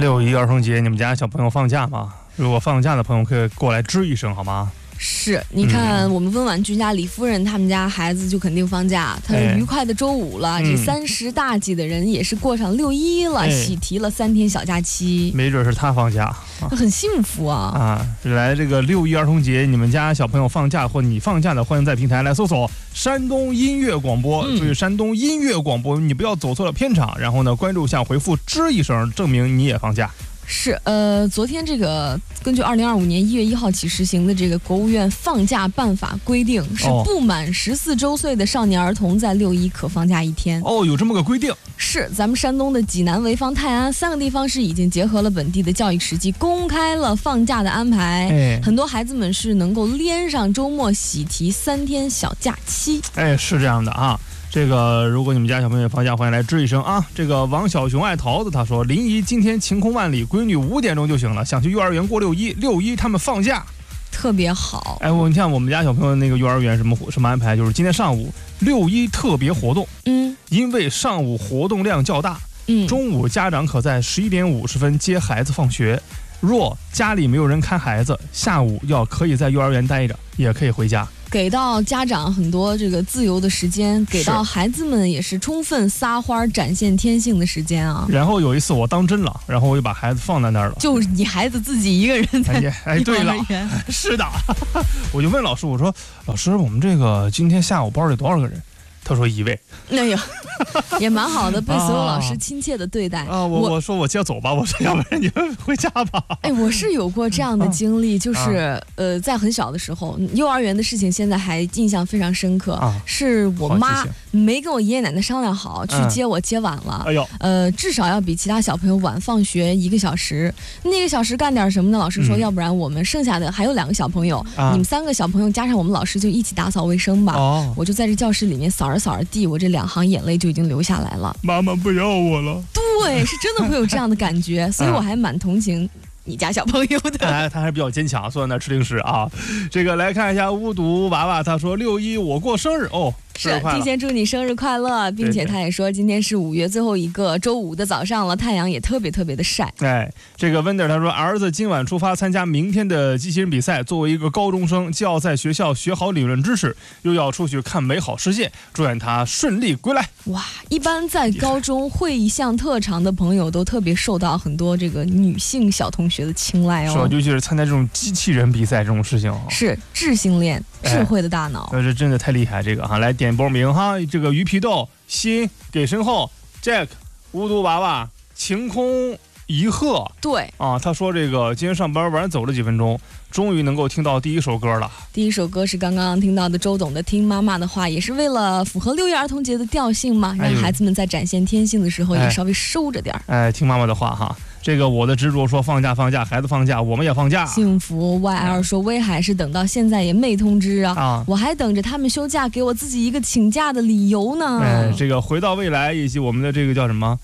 6·1儿童节，你们家小朋友放假吗？如果放假的朋友可以过来吱一声好吗？ 是，你看我们温婉君家李夫人他们家孩子就肯定放假，他是愉快的周五了。这30大几的人也是过上6·1了，喜提了3天小假期， 没准是他放假， 很幸福啊！ 来这个6·1儿童节，你们家小朋友放假或你放假的，欢迎在平台来搜索山东音乐广播，注意山东音乐广播，你不要走错了片场。然后呢，关注下回复吱一声，证明你也放假。 是，昨天这个根据2025年1月1号起实行的这个国务院放假办法规定，是不满14周岁的少年儿童在6·1可放假1天。 有这么个规定。 是，咱们山东的济南、潍坊、泰安3个地方是已经结合了本地的教育实际，公开了放假的安排。很多孩子们是能够连上周末喜提3天小假期。 是这样的啊。这个如果你们家小朋友放假，欢迎来吱一声啊！这个王小熊爱桃子他说，临沂今天晴空万里，闺女5点钟就醒了，想去幼儿园过6·1他们放假， 特别好。 你看我们家小朋友那个幼儿园什么安排，就是今天上午6·1特别活动，因为上午活动量较大，中午家长可在11点50分接孩子放学，若家里没有人看孩子，下午可以在幼儿园待着，也可以回家。 给到家长很多这个自由的时间，给到孩子们也是充分撒欢展现天性的时间啊。然后有一次我当真了，然后我就把孩子放在那儿了， 就你孩子自己一个人在对了，是的，我就问老师，我说老师，我们这个今天下午班里多少个人？他说1位。 哎呦，也蛮好的，被所有老师亲切的对待我说我接走吧，我说要不然你们回家吧。 我是有过这样的经历，就是在很小的时候，幼儿园的事情现在还印象非常深刻。是我妈没跟我爷爷奶奶商量好去接我，接晚了。至少要比其他小朋友晚放学1个小时。那个小时干点什么呢？老师说，要不然我们剩下的还有2个小朋友，你们3个小朋友加上我们老师就一起打扫卫生吧。我就在这教室里面扫着地，我这2行眼泪就已经流下来了。 妈妈不要我了。 对，是真的会有这样的感觉，所以我还蛮同情你家小朋友的。 他还是比较坚强，坐在那儿吃零食啊。这个来看一下巫毒娃娃，他说6·1我过生日是，提前祝你生日快乐，并且他也说今天是5月最后一个周五的早上了，太阳也特别的晒。 这个 Wonder 他说，儿子今晚出发参加明天的机器人比赛，作为一个高中生，既要在学校学好理论知识，又要出去看美好世界，祝愿他顺利归来。 哇，一般在高中会一项特长的朋友都特别受到很多这个女性小同学的青睐是，尤其是参加这种机器人比赛这种事情是智性恋，智慧的大脑。 这真的太厉害，这个来点播名哈，这个鱼皮豆、心、给身后、Jack、巫毒娃娃、晴空一鹤。 对他说这个今天上班晚走了几分钟，终于能够听到第一首歌了。 第一首歌是刚刚听到的周董的《听妈妈的话》，也是为了符合6月儿童节的调性嘛，让孩子们在展现天性的时候也稍微收着点听妈妈的话哈。这个我的执着说放假，孩子放假，我们也放假。 幸福 YL 说，威海是等到现在也没通知啊，我还等着他们休假给我自己一个请假的理由呢。 这个回到未来以及我们的这个叫什么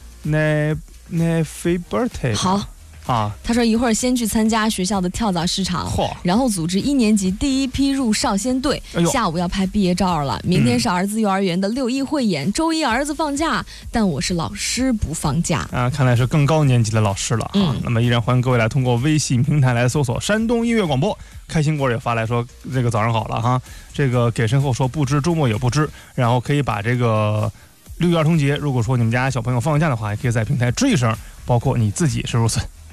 ？Happy Birthday。 好。他说一会儿先去参加学校的跳蚤市场，然后组织1年级第一批入少先队，下午要拍毕业照了。明天是儿子幼儿园的6·1汇演，周一儿子放假，但我是老师不放假看来是更高年级的老师了那么依然欢迎各位来通过微信平台来搜索山东音乐广播。开心果也发来说这个早上好了哈，这个给身后说不知周末也不知，然后可以把这个6·1儿童节，如果说你们家小朋友放假的话，也可以在平台吱一声，包括你自己是如此。